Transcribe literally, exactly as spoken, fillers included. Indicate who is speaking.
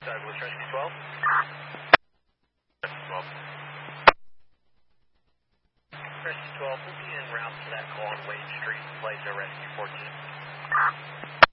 Speaker 1: Douglas Rescue twelve. Rescue twelve. Rescue twelve, we'll be en route to that call on Wade Street. Flight to Rescue fourteen.